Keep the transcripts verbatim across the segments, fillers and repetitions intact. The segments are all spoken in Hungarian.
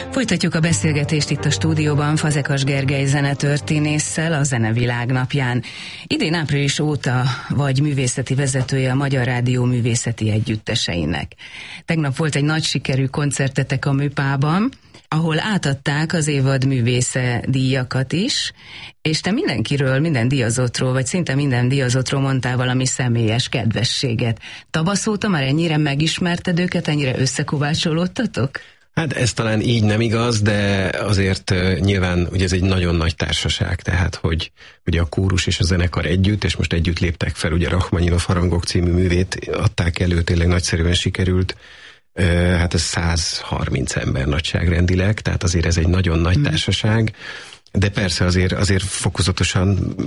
Folytatjuk a beszélgetést itt a stúdióban Fazekas Gergely zenetörténésszel a Zenevilág napján. Idén április óta vagy művészeti vezetője a Magyar Rádió művészeti együtteseinek. Tegnap volt egy nagy sikerű koncertetek a Műpában, ahol átadták az évad művésze díjakat is, és te mindenkiről, minden díjazottról, vagy szinte minden díjazottról mondtál valami személyes kedvességet. Tavasz óta már ennyire megismerted őket, ennyire összekovácsolódtatok? Hát ez talán így nem igaz, de azért uh, nyilván ugye ez egy nagyon nagy társaság, tehát hogy ugye a kórus és a zenekar együtt, és most együtt léptek fel, ugye Rachmaninov Harangok című művét adták elő, tényleg nagyszerűen sikerült. Uh, hát ez száz harminc ember nagyságrendileg, tehát azért ez egy nagyon nagy társaság. De persze azért, azért fokozatosan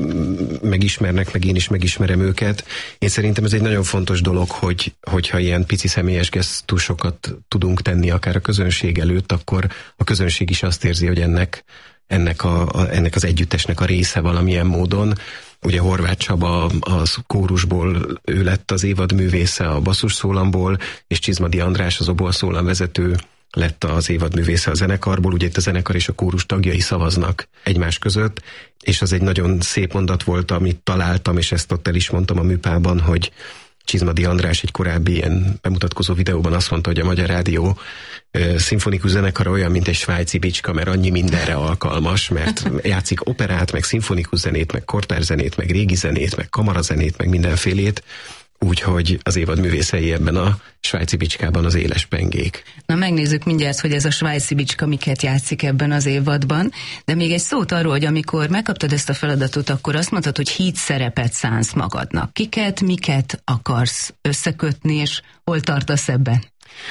megismernek, meg én is megismerem őket. Én szerintem ez egy nagyon fontos dolog, hogy, hogyha ilyen pici személyes gesztusokat tudunk tenni akár a közönség előtt, akkor a közönség is azt érzi, hogy ennek, ennek, a, a, ennek az együttesnek a része valamilyen módon. Ugye Horváth Csaba az kórusból, ő lett az évad művésze a basszusszólamból, és Csizmadi András az oboszólam vezető lett az évadművésze a zenekarból, ugye itt a zenekar és a kórus tagjai szavaznak egymás között, és az egy nagyon szép mondat volt, amit találtam, és ezt ott el is mondtam a Műpában, hogy Csizmadi András egy korábbi ilyen bemutatkozó videóban azt mondta, hogy a Magyar Rádió uh, szimfonikus zenekara olyan, mint egy svájci bicska, mert annyi mindenre alkalmas, mert játszik operát, meg szimfonikus zenét, meg kortárzenét, meg régi zenét, meg kamarazenét, meg mindenfélét, úgyhogy az évad művészei ebben a svájci bicskában az éles pengék. Na megnézzük mindjárt, hogy ez a svájci bicska miket játszik ebben az évadban, de még egy szót arról, hogy amikor megkaptad ezt a feladatot, akkor azt mondtad, hogy híd szerepet szánsz magadnak. Kiket, miket akarsz összekötni, és hol tartasz ebben?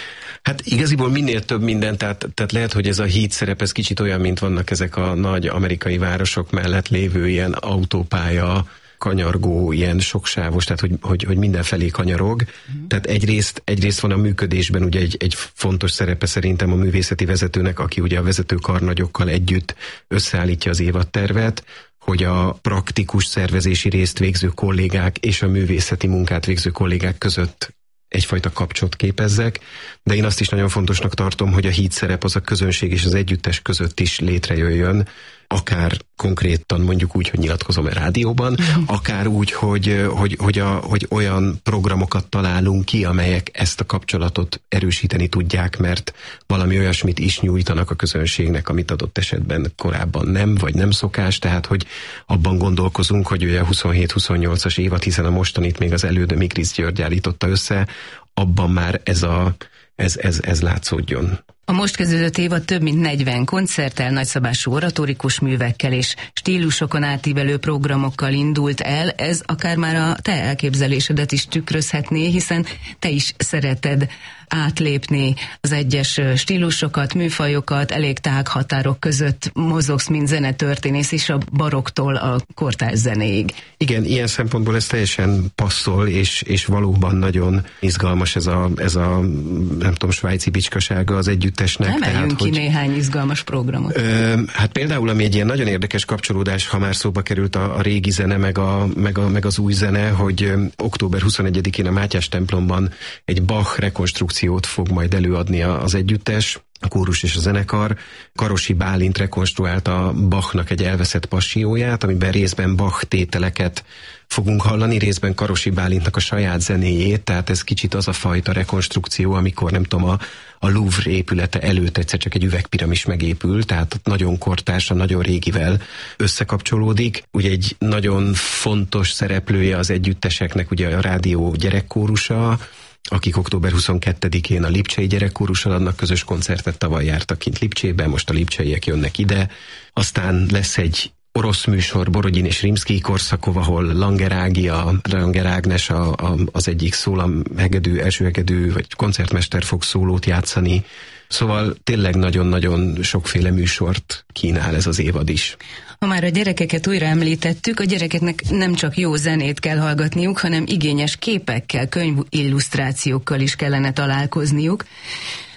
Hát igaziból minél több minden, tehát, tehát lehet, hogy ez a híd szerep, ez kicsit olyan, mint vannak ezek a nagy amerikai városok mellett lévő ilyen autópálya, kanyargó, ilyen soksávos, tehát hogy, hogy, hogy mindenfelé kanyarog. Mm. Tehát egyrészt, egyrészt van a működésben ugye egy, egy fontos szerepe szerintem a művészeti vezetőnek, aki ugye a vezető karnagyokkal együtt összeállítja az évadtervet, hogy a praktikus szervezési részt végző kollégák és a művészeti munkát végző kollégák között egyfajta kapcsot képezzek, de én azt is nagyon fontosnak tartom, hogy a híd szerep az a közönség és az együttes között is létrejöjjön, akár konkrétan mondjuk úgy, hogy nyilatkozom a rádióban, mm. akár úgy, hogy, hogy, hogy, a, hogy olyan programokat találunk ki, amelyek ezt a kapcsolatot erősíteni tudják, mert valami olyasmit is nyújtanak a közönségnek, amit adott esetben korábban nem, vagy nem szokás, tehát hogy abban gondolkozunk, hogy ugye a huszonhét huszonnyolcas évad, hiszen a mostanit még az elődő Mikrisz György állította össze, abban már ez, a, ez, ez, ez látszódjon. A most kezdődött évad több mint negyven koncerttel, nagyszabású oratórikus művekkel és stílusokon átívelő programokkal indult el. Ez akár már a te elképzelésedet is tükrözhetné, hiszen te is szereted átlépni az egyes stílusokat, műfajokat, elég tág határok között mozogsz, mint zenetörténész, és a baroktól a kortárs zenéig. Igen, ilyen szempontból ez teljesen passzol, és, és valóban nagyon izgalmas ez a, ez a nem tudom, svájci bicskasága az együttesnek. Emeljünk ki hogy, néhány izgalmas programot. Ö, hát például, ami egy ilyen nagyon érdekes kapcsolódás, ha már szóba került a, a régi zene, meg, a, meg, a, meg az új zene, hogy ö, október huszonegyedikén a Mátyás templomban egy Bach rekonstrukció fog majd előadni az együttes, a kórus és a zenekar. Karosi Bálint rekonstruálta Bachnak egy elveszett passióját, amiben részben Bach tételeket fogunk hallani, részben Karosi Bálintnak a saját zenéjét, tehát ez kicsit az a fajta rekonstrukció, amikor nem tudom, a, a Louvre épülete előtt egyszer csak egy üvegpiramis megépül, tehát nagyon kortársa, nagyon régivel összekapcsolódik. Ugye egy nagyon fontos szereplője az együtteseknek ugye a rádió gyerekkórusa, akik október huszonkettedikén a Lipcsei gyerekkórussal adnak közös koncertet, tavaly jártak kint Lipcsében, most a lipcseiek jönnek ide. Aztán lesz egy orosz műsor, Borodin és Rimszkij korszakov, ahol Langer Ági, a Langer Ágnes a, a, az egyik szólam hegedű, első hegedű, vagy koncertmester fog szólót játszani. Szóval tényleg nagyon-nagyon sokféle műsort kínál ez az évad is. Ha már a gyerekeket újra említettük, a gyerekeknek nem csak jó zenét kell hallgatniuk, hanem igényes képekkel, könyvillusztrációkkal is kellene találkozniuk.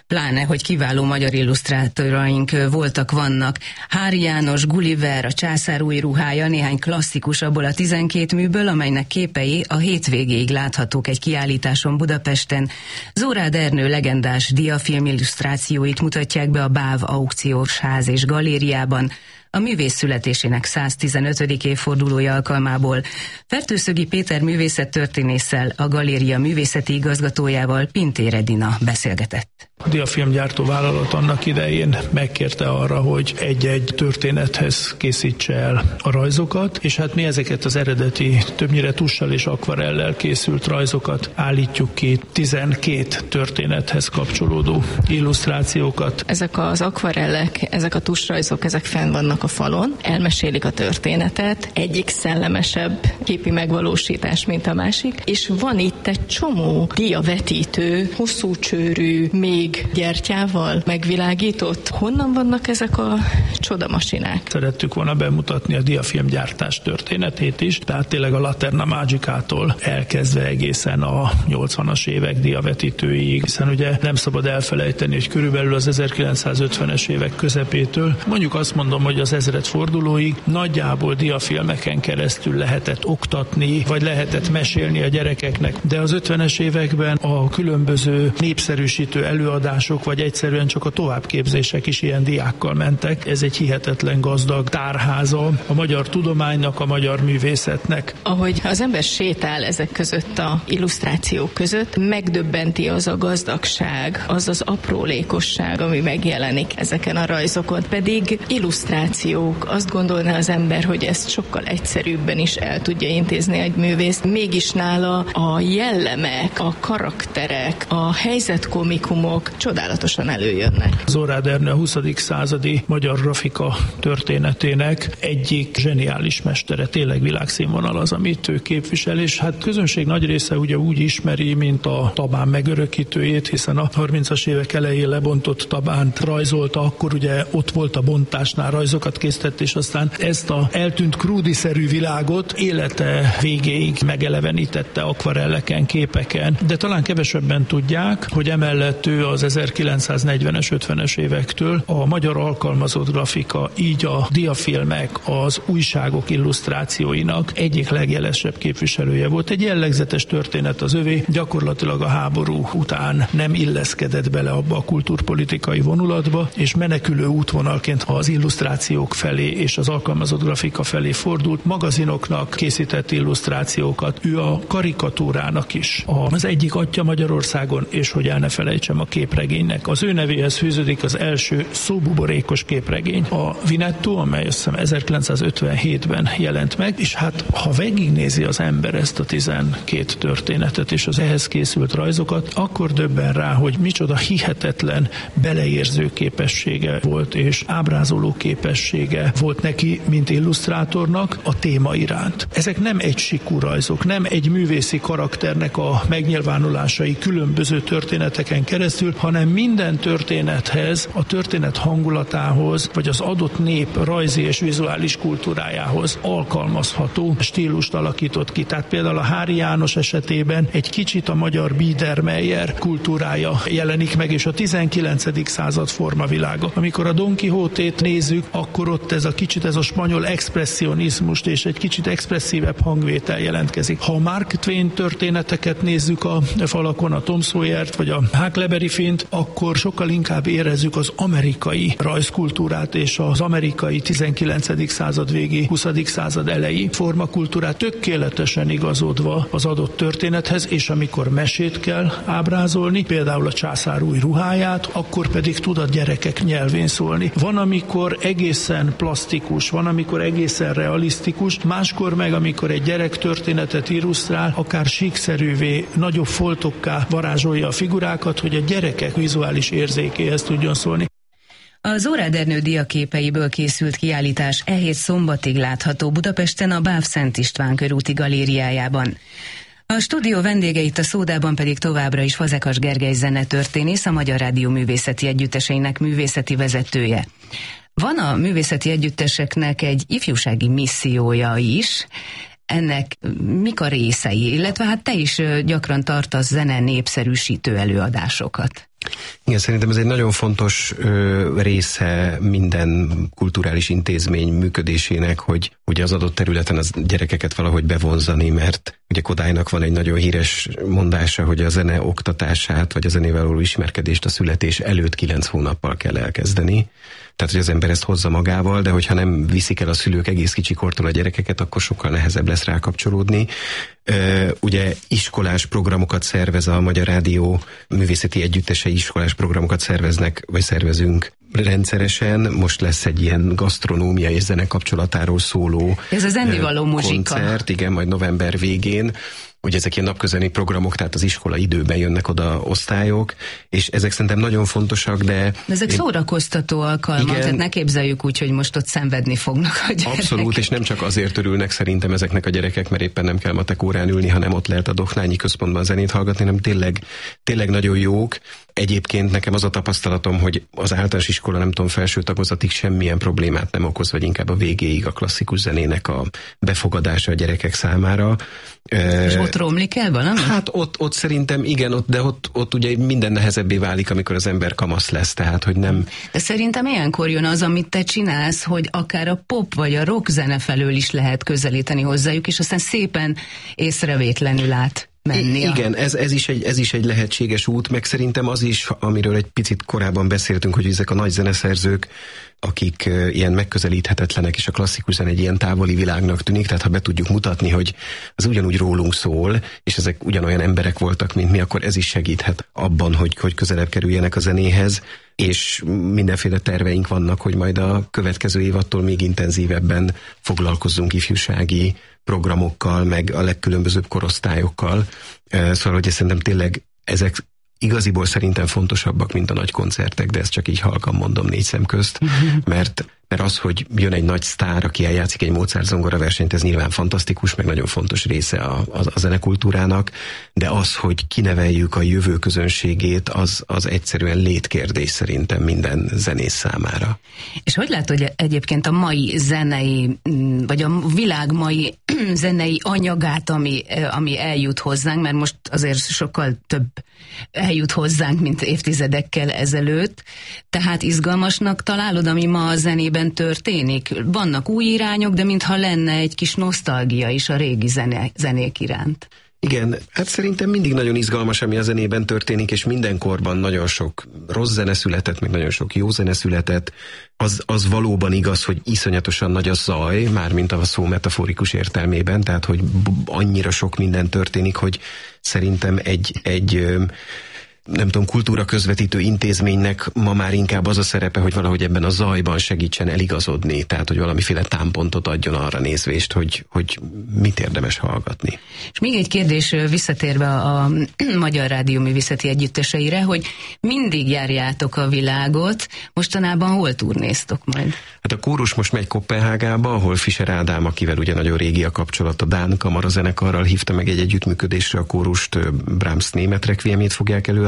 Pláne, hogy kiváló magyar illusztrátoraink voltak, vannak. Hári János, Gulliver, a Császár új ruhája, néhány klasszikus abból a tizenkét műből, amelynek képei a hétvégéig láthatók egy kiállításon Budapesten. Zórád Ernő legendás diafilm illusztrációit mutatják be a BÁV aukciós ház és galériában a művész születésének száztizenötödik évfordulója alkalmából. Fertőszögi Péter művészettörténésszel, a galéria művészeti igazgatójával, Pintér Edina beszélgetett. A diafilmgyártó vállalat annak idején megkérte arra, hogy egy-egy történethez készítse el a rajzokat, és hát mi ezeket az eredeti, többnyire tussal és akvarellel készült rajzokat állítjuk ki, tizenkét történethez kapcsolódó illusztrációkat. Ezek az akvarellek, ezek a tussrajzok, ezek fenn vannak a falon, elmesélik a történetet, egyik szellemesebb képi megvalósítás, mint a másik, és van itt egy csomó diavetítő, hosszú csőrű, még gyertyával megvilágított. Honnan vannak ezek a csodamasinák? Szerettük volna bemutatni a diafilmgyártás történetét is, tehát tényleg a Laterna Magicától elkezdve egészen a nyolcvanas évek diavetítőig, hiszen ugye nem szabad elfelejteni, hogy körülbelül az ezerkilencszázötvenes évek közepétől, mondjuk azt mondom, hogy az ezredfordulóig nagyjából diafilmeken keresztül lehetett oktatni, vagy lehetett mesélni a gyerekeknek, de az ötvenes években a különböző népszerűsítő előadások, vagy egyszerűen csak a továbbképzések is ilyen diákkal mentek. Ez egy hihetetlen gazdag tárháza a magyar tudománynak, a magyar művészetnek. Ahogy az ember sétál ezek között a illusztrációk között, megdöbbenti az a gazdagság, az az aprólékosság, ami megjelenik ezeken a rajzokon. Pedig illusztrációk, azt gondolná az ember, hogy ezt sokkal egyszerűbben is el tudja intézni egy művész. Mégis nála a jellemek, a karakterek, a helyzetkomikumok csodálatosan előjönnek. Zórád Ernő a huszadik századi magyar grafika történetének egyik zseniális mestere, tényleg világszínvonal az, amit ő képvisel, és hát közönség nagy része ugye úgy ismeri, mint a Tabán megörökítőjét, hiszen a harmincas évek elején lebontott Tabánt rajzolta, akkor ugye ott volt a bontásnál, rajzokat készített, és aztán ezt a eltűnt krúdiszerű világot élete végéig megelevenítette akvarelleken, képeken, de talán kevesebben tudják, hogy emellett ő az ezerkilencszáznegyvenes, ötvenes évektől a magyar alkalmazott grafika, így a diafilmek, az újságok illusztrációinak egyik legjelesebb képviselője volt. Egy jellegzetes történet az övé, gyakorlatilag a háború után nem illeszkedett bele abba a kultúrpolitikai vonulatba, és menekülő útvonalként az illusztrációk felé és az alkalmazott grafika felé fordult, magazinoknak készített illusztrációkat. Ő a karikatúrának is az egyik atya Magyarországon, és hogy el ne felejtsem, a képregénynek. Az ő nevéhez fűződik az első szóbuborékos képregény, a Vinetto, amely azt hiszem ezerkilencszázötvenhétben jelent meg, és hát ha végignézi az ember ezt a tizenkét történetet és az ehhez készült rajzokat, akkor döbben rá, hogy micsoda hihetetlen beleérző képessége volt, és ábrázoló képessége volt neki, mint illusztrátornak a téma iránt. Ezek nem egy sikú rajzok, nem egy művészi karakternek a megnyilvánulásai különböző történeteken keresztül, hanem minden történethez, a történet hangulatához, vagy az adott nép rajzi és vizuális kultúrájához alkalmazható stílust alakított ki. Tehát például a Hári János esetében egy kicsit a magyar Biedermeier kultúrája jelenik meg, és a tizenkilencedik század formavilága. Amikor a Don Quixote-t nézzük, akkor ott ez a kicsit ez a spanyol expresszionizmust és egy kicsit expresszívebb hangvétel jelentkezik. Ha a Mark Twain történeteket nézzük a falakon, a Tom Sawyert vagy a Huckleberry Finnt, akkor sokkal inkább érezzük az amerikai rajzkultúrát és az amerikai tizenkilencedik század végi, huszadik század elejé formakultúrát, tökéletesen igazodva az adott történethez, és amikor mesét kell ábrázolni, például a Császár új ruháját, akkor pedig tud a gyerekek nyelvén szólni. Van, amikor egészen plastikus, van, amikor egészen realisztikus, máskor meg, amikor egy gyerek történetet illusztrál, akár síkszerűvé, nagyobb foltokká varázsolja a figurákat, hogy a gyerekek vizuális érzékéhez tudjon szólni. A Zórád Ernő diaképeiből készült kiállítás e hét szombatig látható Budapesten a BÁV Szent István körúti galériájában. A stúdió vendégeit a szódában pedig továbbra is Fazekas Gergely zenetörténész, a Magyar Rádió Művészeti Együtteseinek művészeti vezetője. Van a művészeti együtteseknek egy ifjúsági missziója is. Ennek mik a részei, illetve hát te is gyakran tartasz zene népszerűsítő előadásokat. Igen, szerintem ez egy nagyon fontos ö, része minden kulturális intézmény működésének, hogy ugye az adott területen az gyerekeket valahogy bevonzani, mert ugye Kodálynak van egy nagyon híres mondása, hogy a zene oktatását, vagy a zenével való ismerkedést a születés előtt kilenc hónappal kell elkezdeni. Tehát, hogy az ember ezt hozza magával, de hogyha nem viszik el a szülők egész kicsikortól a gyerekeket, akkor sokkal nehezebb lesz rákapcsolódni. Ugye iskolás programokat szervez a Magyar Rádió művészeti együttesei, iskolás programokat szerveznek, vagy szervezünk rendszeresen. Most lesz egy ilyen gasztronómia és zene kapcsolatáról szóló ez az ennivaló muzsika koncert, igen, majd november végén. Ugye ezek ilyen napközeli programok, tehát az iskola időben jönnek oda osztályok, és ezek szerintem nagyon fontosak, de... de ezek én... szórakoztató alkalmak, igen, tehát ne képzeljük úgy, hogy most ott szenvedni fognak a gyerekek. Abszolút, és nem csak azért örülnek szerintem ezeknek a gyerekek, mert éppen nem kell matek órán ülni, hanem ott lehet a Doknányi Központban zenét hallgatni, hanem tényleg, tényleg nagyon jók. Egyébként nekem az a tapasztalatom, hogy az általános iskola, nem tudom, felső tagozatig semmilyen problémát nem okoz, vagy inkább a végéig a klasszikus zenének a befogadása a gyerekek számára. És ott romlik el valami? Hát ott, ott szerintem igen, ott, de ott, ott ugye minden nehezebbé válik, amikor az ember kamasz lesz, tehát hogy nem... De szerintem ilyenkor jön az, amit te csinálsz, hogy akár a pop vagy a rock zene felől is lehet közelíteni hozzájuk, és aztán szépen észrevétlenül át menni. Igen, ez, ez, is egy, ez is egy lehetséges út, meg szerintem az is, amiről egy picit korábban beszéltünk, hogy ezek a nagy zeneszerzők, akik uh, ilyen megközelíthetetlenek, és a klasszikus zene egy ilyen távoli világnak tűnik, tehát ha be tudjuk mutatni, hogy az ugyanúgy rólunk szól, és ezek ugyanolyan emberek voltak, mint mi, akkor ez is segíthet abban, hogy, hogy közelebb kerüljenek a zenéhez, és mindenféle terveink vannak, hogy majd a következő évattól még intenzívebben foglalkozzunk ifjúsági programokkal, meg a legkülönbözőbb korosztályokkal. Szóval, hogy szerintem tényleg ezek igaziból szerintem fontosabbak, mint a nagy koncertek, de ezt csak így halkan mondom négy szem közt, mert, mert az, hogy jön egy nagy sztár, aki eljátszik egy Mozart zongora versenyt, ez nyilván fantasztikus, meg nagyon fontos része a, a, a zenekultúrának, de az, hogy kineveljük a jövő közönségét, az, az egyszerűen létkérdés szerintem minden zenész számára. És hogy látod, hogy egyébként a mai zenei, vagy a világ mai zenei anyagát, ami, ami eljut hozzánk, mert most azért sokkal több eljut hozzánk, mint évtizedekkel ezelőtt, tehát izgalmasnak találod, ami ma a zenében történik? Vannak új irányok, de mintha lenne egy kis nosztalgia is a régi zene, zenék iránt. Igen, hát szerintem mindig nagyon izgalmas, ami a zenében történik, és mindenkorban nagyon sok rossz zene született, meg nagyon sok jó zene született. Az, az valóban igaz, hogy iszonyatosan nagy a zaj, mármint a szó metaforikus értelmében, tehát hogy annyira sok minden történik, hogy szerintem egy... egy nem tudom, kultúra közvetítő intézménynek ma már inkább az a szerepe, hogy valahogy ebben a zajban segítsen eligazodni, tehát hogy valamiféle támpontot adjon arra nézvést, hogy, hogy mit érdemes hallgatni. És még egy kérdés visszatérve a Magyar Rádió művészeti együtteseire, hogy mindig járjátok a világot, mostanában hol turnéztok majd? Hát a kórus most megy Koppenhágába, ahol Fischer Ádám, akivel ugye nagyon régi a kapcsolat, a Dán kamarazenekarral hívta meg egy együttműködésre a kórust, Brahms német requiemjét fogják előadni.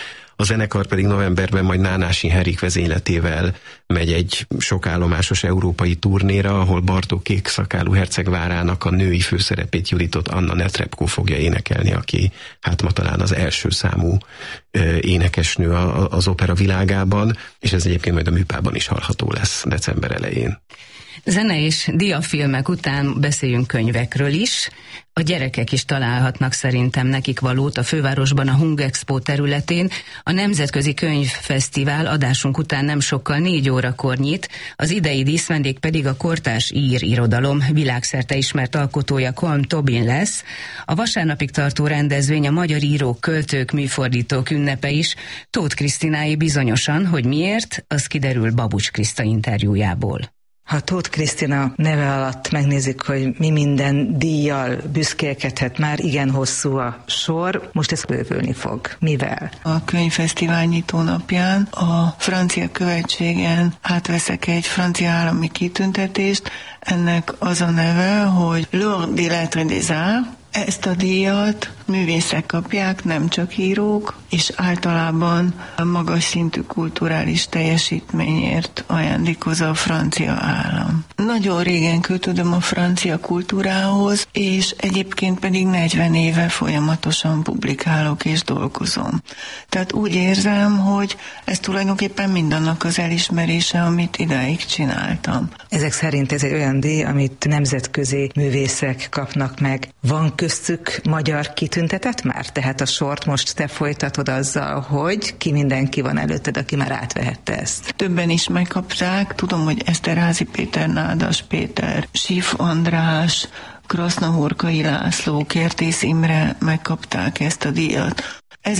A zenekar pedig novemberben majd Nánási Henrik vezényletével megy egy sokállomásos európai turnéra, ahol Bartók kékszakálú hercegvárának a női főszerepét Juditot Anna Netrebko fogja énekelni, aki hát ma talán az első számú ö, énekesnő a, az opera világában, és ez egyébként majd a Műpában is hallható lesz december elején. Zene és diafilmek után beszéljünk könyvekről is. A gyerekek is találhatnak szerintem nekik valót a fővárosban a Hungexpo területén. A Nemzetközi Könyvfesztivál adásunk után nem sokkal négy órakor nyit, az idei díszvendég pedig a kortárs ír irodalom világszerte ismert alkotója Colm Tobin lesz. A vasárnapig tartó rendezvény a magyar írók, költők, műfordítók ünnepe is. Tóth Krisztináé bizonyosan, hogy miért, az kiderül Babucs Kriszta interjújából. Ha Tóth Krisztina neve alatt megnézzük, hogy mi minden díjjal büszkélkedhet, már igen hosszú a sor, most ez bővülni fog. Mivel? A könyvfesztivál nyitó napján a francia követségen átveszek egy francia állami kitüntetést, ennek az a neve, hogy L'Ordre des Lettres des Arts. Ezt a díjat művészek kapják, nem csak írók, és általában a magas szintű kulturális teljesítményért ajándékozza a francia állam. nagyon régen kötődöm a francia kultúrához, és egyébként pedig negyven éve folyamatosan publikálok és dolgozom. Tehát úgy érzem, hogy ez tulajdonképpen mindannak az elismerése, amit idáig csináltam. Ezek szerint ez egy olyan díj, amit nemzetközi művészek kapnak meg. Van köztük magyar kitüntetett már? Tehát a sort most te folytatod azzal, hogy ki mindenki van előtted, aki már átvehette ezt. Többen is megkapták. Tudom, hogy Eszterházy Péter, Nádas Péter, Sif András, Krasznahorkai László, Kertész Imre megkapták ezt a díjat.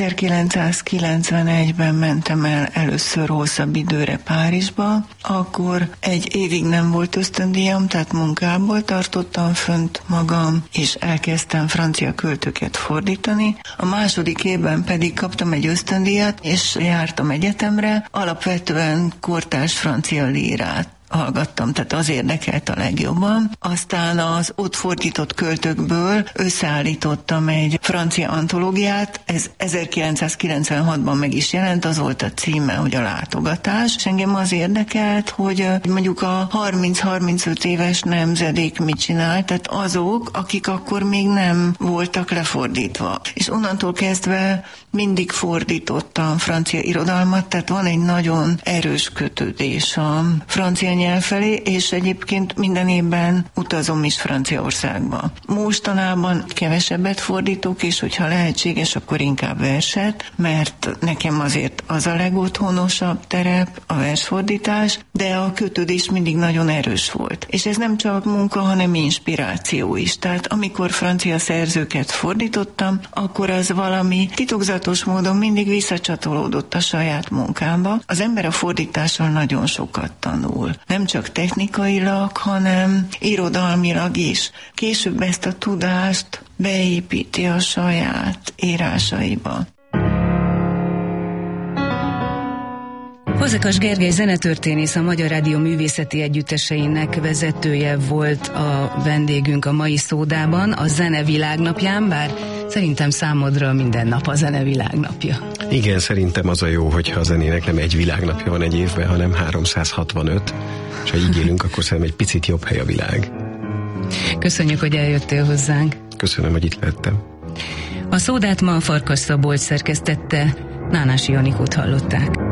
ezerkilencszázkilencvenegyben mentem el először hosszabb időre Párizsba, akkor egy évig nem volt ösztöndíjam, tehát munkából tartottam fönt magam, és elkezdtem francia költőket fordítani. A második évben pedig kaptam egy ösztöndíjat, és jártam egyetemre, alapvetően kortárs francia lírát hallgattam, tehát az érdekelt a legjobban. Aztán az ott fordított költőkből összeállítottam egy francia antológiát, ez ezerkilencszázkilencvenhatban meg is jelent, az volt a címe, hogy a látogatás. És engem az érdekelt, hogy mondjuk a harminc-harmincöt éves nemzedék mit csinál, tehát azok, akik akkor még nem voltak lefordítva. És onnantól kezdve mindig fordítottam francia irodalmat, tehát van egy nagyon erős kötődés a francia nyelv felé, és egyébként minden évben utazom is Franciaországba. Mostanában kevesebbet fordítok, és hogyha lehetséges, akkor inkább verset, mert nekem azért az a legotthonosabb terep, a versfordítás, de a kötődés mindig nagyon erős volt. És ez nem csak munka, hanem inspiráció is. Tehát amikor francia szerzőket fordítottam, akkor az valami titokzatos módon mindig visszacsatolódott a saját munkámba. Az ember a fordítással nagyon sokat tanul. Nem csak technikailag, hanem irodalmilag is. Később ezt a tudást beépíti a saját írásaiba. Fazekas Gergely zenetörténész, a Magyar Rádió Művészeti Együtteseinek vezetője volt a vendégünk a mai szódában, a Zene Világnapján, bár szerintem számodra minden nap a Zene Világnapja. Igen, szerintem az a jó, hogyha a zenének nem egy világnapja van egy évben, hanem háromszázhatvanöt, és ha így élünk, akkor szerintem egy picit jobb hely a világ. Köszönjük, hogy eljöttél hozzánk. Köszönöm, hogy itt lehettem. A szódát ma a Farkas Szabolcs szerkesztette, Nánási Anikót hallották.